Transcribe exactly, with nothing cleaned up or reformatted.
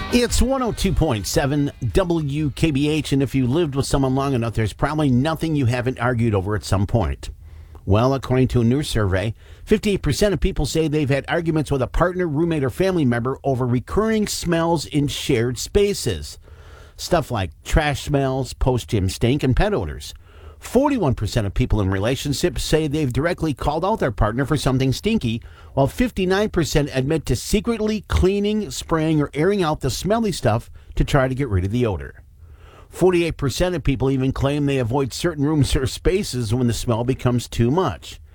It's one oh two point seven W K B H, and if you lived with someone long enough, there's probably nothing you haven't argued over at some point. Well, according to a new survey, fifty-eight percent of people say they've had arguments with a partner, roommate, or family member over recurring smells in shared spaces. Stuff like trash smells, post-gym stink, and pet odors. forty-one percent of people in relationships say they've directly called out their partner for something stinky, while fifty-nine percent admit to secretly cleaning, spraying, or airing out the smelly stuff to try to get rid of the odor. forty-eight percent of people even claim they avoid certain rooms or spaces when the smell becomes too much.